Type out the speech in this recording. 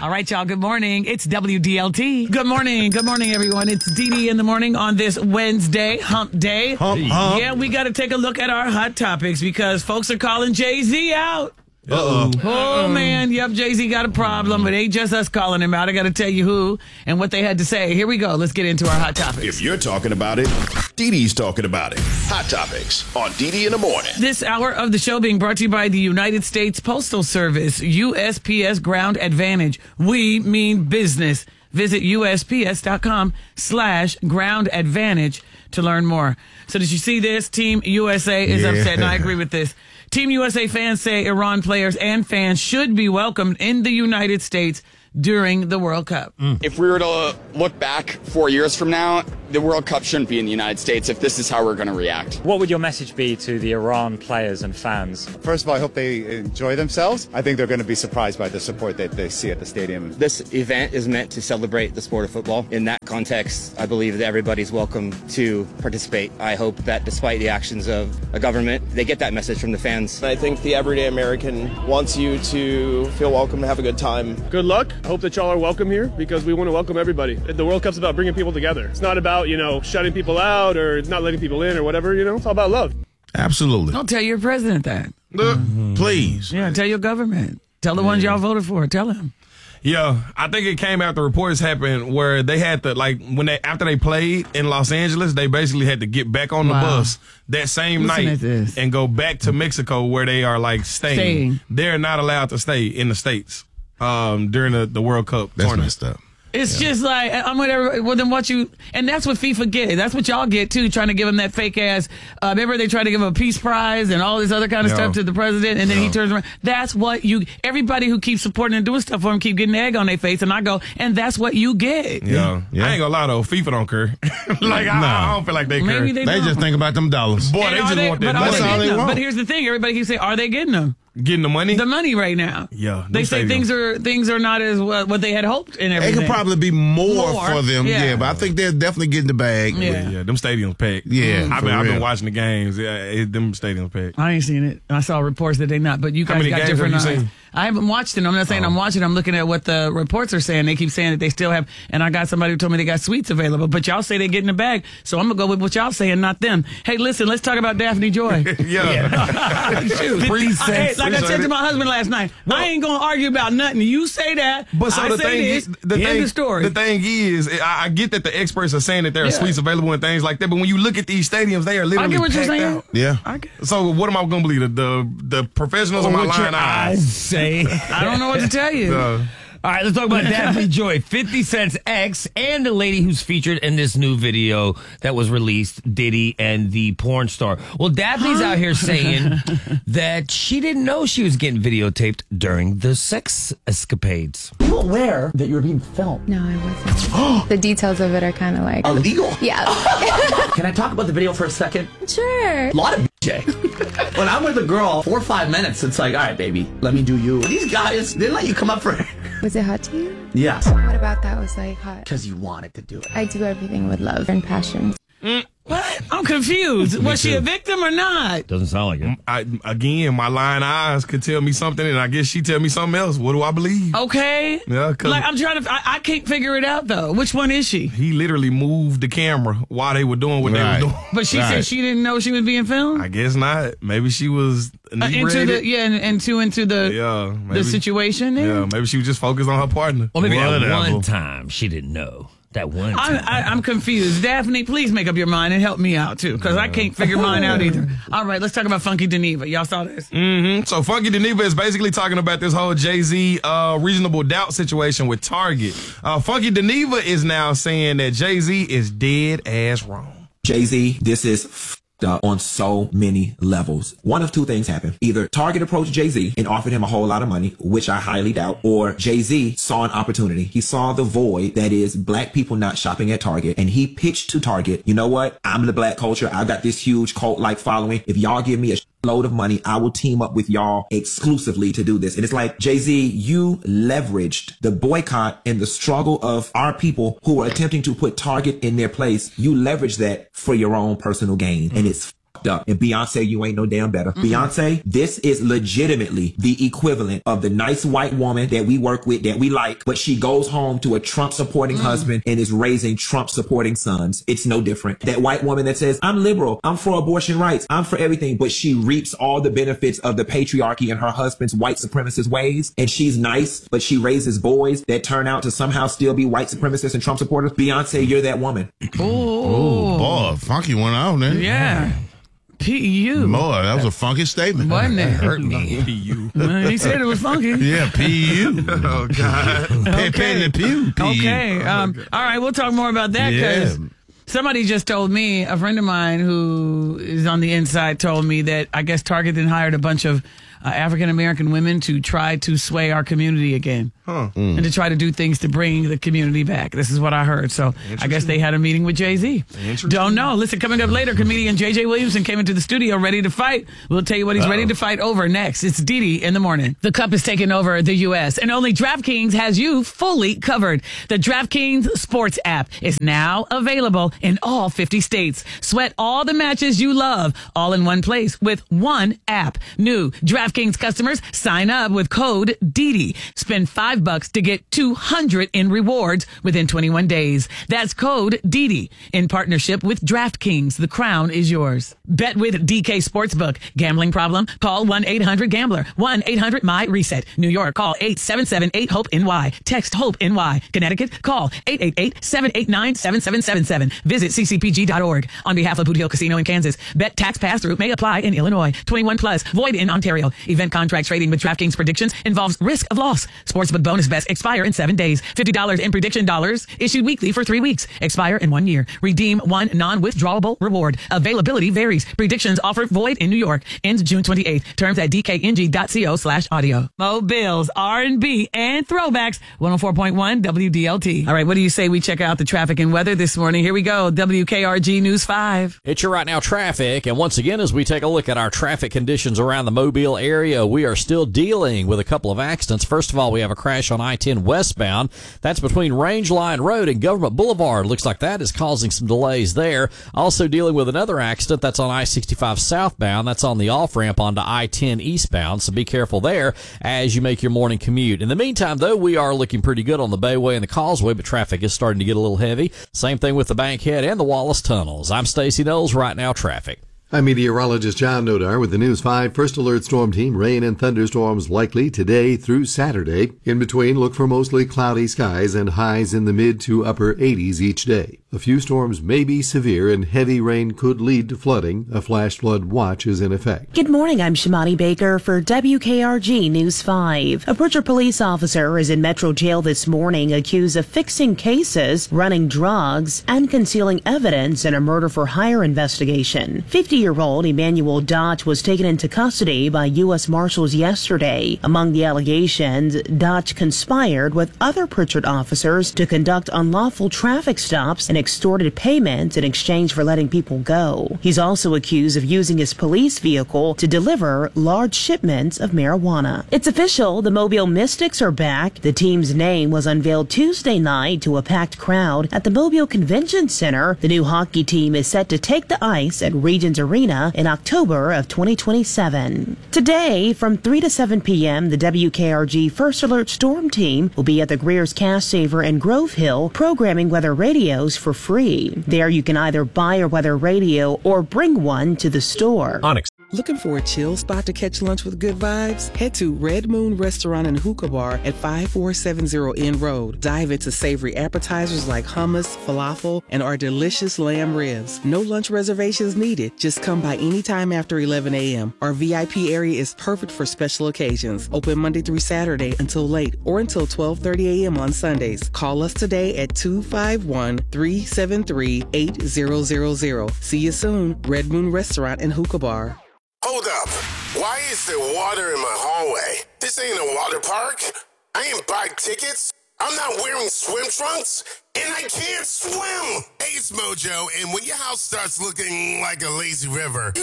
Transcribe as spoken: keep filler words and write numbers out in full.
All right, y'all. Good morning. It's W D L T. Good morning. Good morning, everyone. It's Dee Dee in the morning on this Wednesday, hump day. Hump, hump. Yeah, we got to take a look at our hot topics because folks are calling Jay-Z out. Uh-oh. Oh, man. Yep, Jay-Z got a problem. It ain't just us calling him out. I got to tell you who and what they had to say. Here we go. Let's get into our hot topics. If you're talking about it, Dee Dee's talking about it. Hot Topics on Dee Dee in the morning. This hour of the show being brought to you by the United States Postal Service, U S P S Ground Advantage. We mean business. Visit U S P S dot com slash ground advantage to learn more. So did you see this? Team U S A is Yeah. upset, and I agree with this. Team U S A fans say Iran players and fans should be welcomed in the United States during the World Cup. If we were to look back four years from now, the World Cup shouldn't be in the United States if this is how we're going to react. What would your message be to the Iran players and fans? First of all, I hope they enjoy themselves. I think they're going to be surprised by the support that they see at the stadium. This event is meant to celebrate the sport of football. In that context, I believe that everybody's welcome to participate. I hope that despite the actions of a government, they get that message from the fans. I think the everyday American wants you to feel welcome, to have a good time. Good luck. I hope that y'all are welcome here because we want to welcome everybody. The World Cup's about bringing people together. It's not about, you know, shutting people out or not letting people in or whatever, you know. It's all about love. Absolutely. Don't tell your president that. Look, please. Yeah, tell your government. Tell the ones y'all voted for. Tell him. Yeah, I think it came after reports happened where they had to, like, when they after they played in Los Angeles, they basically had to get back on the Wow. bus that same Listen night at this. and go back to Mexico where they are, like, staying. Staying. They're not allowed to stay in the States um, during the, the World Cup That's tournament. messed up. It's just like, I'm with everybody. Well, then what you, and that's what FIFA get. That's what y'all get too, trying to give him that fake ass. Uh, remember they tried to give him a peace prize and all this other kind of Yeah. stuff to the president, and then he Yeah. turns around. That's what you, everybody who keeps supporting and doing stuff for him keep getting egg on their face, and I go, and that's what you get. Yeah. Yeah. I ain't gonna lie, though. FIFA don't care. like, I, Nah. I don't feel like they care. Maybe they, They don't. just think about them dollars. Boy, And they are just they- want but that are money. That's they all getting they them? want. But here's the thing: everybody keeps saying, are they getting them? Getting the money? The money right now. Yeah, They them say stadiums. things are things are not as what, what they had hoped and It everything. could probably be more, More, for them, yeah. yeah. But I think they're definitely getting the bag. Yeah. Yeah, yeah, them stadiums packed. Yeah, I've for been, I've been real. watching the games. Yeah, it, them stadiums packed. I ain't seen it. I saw reports that they not, but you How guys many got games different. have you eyes. seen? I haven't watched it. I'm not saying I'm watching. I'm looking at what the reports are saying. They keep saying that they still have, and I got somebody who told me they got suites available. But y'all say they get in the bag, so I'm gonna go with what y'all saying, not them. Hey, listen, let's talk about Daphne Joy. Yeah. Shoot. Free I- hey, sex. like I Free said to sex. my husband last night, I ain't gonna argue about nothing. You say that, But so I the say thing this. is, the End thing, the story. the thing is, I, I get that the experts are saying that there are Yeah. suites available and things like that, but when you look at these stadiums, they are I literally get what you're packed saying. out. Yeah. I get. So what am I going to believe? The, the the professionals on my What your line eyes. say. I don't know what to tell you. Uh, All right, let's talk about Daphne Joy, fifty Cent's ex, and the lady who's featured in this new video that was released, Diddy and the porn star. Well, Daphne's out here saying that she didn't know she was getting videotaped during the sex escapades. You aware that you're being filmed? No, I wasn't. The details of it are kind of like Illegal? Yeah. Can I talk about the video for a second? Sure. A lot of J. When I'm with a girl, four or five minutes, it's like, all right, baby, let me do you. These guys, they let you come up for it. Was it hot to you? Yeah. What about that was like hot? Because you wanted to do it. I do everything with love and passion. What? I'm confused. Was she a victim or not? Doesn't sound like it. I, again, my lying eyes could tell me something, and I guess she tell me something else. What do I believe? Okay. Yeah, 'cause- Like I'm trying to. I, I can't figure it out though. Which one is she? He literally moved the camera while they were doing what Right. they were doing. But she said Right. she didn't know she was being filmed. I guess not. Maybe she was Uh, into inebriated. the yeah, and, and two into the yeah, maybe, the situation. There? Yeah, maybe she was just focused on her partner. Or maybe that Whatever. one time she didn't know. That one I'm, time. I, I'm confused. Daphne, please make up your mind and help me out too, because I can't figure mine out either. All right, let's talk about Funky Dineva. Y'all saw this? Mm-hmm. So Funky Dineva is basically talking about this whole Jay-Z uh, reasonable doubt situation with Target. Uh, Funky Dineva is now saying that Jay-Z is dead ass wrong. Jay-Z, this is f***ed up on so many levels. One of two things happened. Either Target approached Jay-Z and offered him a whole lot of money, which I highly doubt, or Jay-Z saw an opportunity. He saw the void that is black people not shopping at Target, and he pitched to Target, you know what? I'm the black culture. I've got this huge cult-like following. If y'all give me a load of money, I will team up with y'all exclusively to do this. And it's like, Jay-Z, you leveraged the boycott and the struggle of our people who are attempting to put Target in their place. You leveraged that for your own personal gain. And it's f***ed fucked up. And Beyonce, you ain't no damn better. Mm-hmm. Beyonce, this is legitimately the equivalent of the nice white woman that we work with, that we like, but she goes home to a Trump supporting mm-hmm. husband and is raising Trump supporting sons. It's no different. That white woman that says, I'm liberal, I'm for abortion rights, I'm for everything, but she reaps all the benefits of the patriarchy and her husband's white supremacist ways. And she's nice, but she raises boys that turn out to somehow still be white supremacists and Trump supporters. Beyonce, you're that woman. Oh, boy, funky one out there. Yeah. P U. Boy, that was a funky statement. Wasn't it? Hurt me. P U. Well, he said it was funky. Yeah, P U. Oh, God. Okay. Pew, P U. Okay. Um, all right, we'll talk more about that because yeah. somebody just told me, a friend of mine who is on the inside told me that I guess Target then hired a bunch of uh, African-American women to try to sway our community again. Huh. Mm. And to try to do things to bring the community back. This is what I heard. So I guess they had a meeting with Jay-Z. Don't know. Listen, coming up later, comedian J J Williamson came into the studio ready to fight. We'll tell you what he's Uh-oh. ready to fight over next. It's Didi in the morning. The Cup is taking over the U S and only DraftKings has you fully covered. The DraftKings Sports app is now available in all fifty states. Sweat all the matches you love all in one place with one app. New DraftKings customers sign up with code Didi. Spend five bucks to get two hundred in rewards within twenty-one days. That's code Didi in partnership with DraftKings. The crown is yours. Bet with D K Sportsbook. Gambling problem? Call one eight hundred gambler. one eight hundred my reset. New York, call eight seven seven eight hope N Y. Text HOPE-N Y. Connecticut, call eight eight eight seven eight nine seven seven seven seven. Visit c c p g dot org. On behalf of Boot Hill Casino in Kansas, bet tax pass-through may apply in Illinois. twenty-one plus. Void in Ontario. Event contract trading with DraftKings predictions involves risk of loss. Sportsbook bonus bets expire in seven days. fifty dollars in prediction dollars issued weekly for three weeks. Expire in one year. Redeem one non-withdrawable reward. Availability varies. Predictions offered void in New York. Ends June twenty-eighth. Terms at dkng.co slash audio. Mo Bills, R and B, and throwbacks. one oh four point one W D L T. All right, what do you say we check out the traffic and weather this morning? Here we go. W K R G News five. It's your right now traffic. And once again, as we take a look at our traffic conditions around the Mobile area, we are still dealing with a couple of accidents. First of all, we have a crash on I ten westbound. That's between Range Line Road and Government Boulevard. Looks like that is causing some delays there. Also dealing with another accident that's on I sixty-five southbound. That's on the off-ramp onto I ten eastbound, so be careful there as you make your morning commute. In the meantime, though, we are looking pretty good on the Bayway and the Causeway, but traffic is starting to get a little heavy. Same thing with the Bankhead and the Wallace Tunnels. I'm Stacey Knowles, Right Now Traffic. I'm meteorologist John Nodar with the News five First Alert Storm Team. Rain and thunderstorms likely today through Saturday. In between, look for mostly cloudy skies and highs in the mid to upper eighties each day. A few storms may be severe and heavy rain could lead to flooding. A flash flood watch is in effect. Good morning, I'm Shimani Baker for W K R G News five. A Bridger police officer is in Metro Jail this morning accused of fixing cases, running drugs, and concealing evidence in a murder-for-hire investigation. fifty-year-old Emmanuel Dotch was taken into custody by U S Marshals yesterday. Among the allegations, Dotch conspired with other Pritchard officers to conduct unlawful traffic stops and extorted payment in exchange for letting people go. He's also accused of using his police vehicle to deliver large shipments of marijuana. It's official, the Mobile Mystics are back. The team's name was unveiled Tuesday night to a packed crowd at the Mobile Convention Center. The new hockey team is set to take the ice at Regions Arena in October of twenty twenty-seven. Today, from three to seven p.m., the W K R G First Alert Storm Team will be at the Greer's Cash Saver in Grove Hill, programming weather radios for free. There you can either buy a weather radio or bring one to the store. Onyx. Looking for a chill spot to catch lunch with good vibes? Head to Red Moon Restaurant and Hookah Bar at five four seven zero N Road. Dive into savory appetizers like hummus, falafel, and our delicious lamb ribs. No lunch reservations needed. Just come by anytime after eleven a.m. Our V I P area is perfect for special occasions. Open Monday through Saturday until late or until twelve thirty a.m. on Sundays. Call us today at two five one, three seven three, eight zero zero zero. See you soon. Red Moon Restaurant and Hookah Bar. Hold up. Why is there water in my hallway? This ain't a water park. I ain't buy tickets. I'm not wearing swim trunks. And I can't swim. Hey, it's Mojo. And when your house starts looking like a lazy river,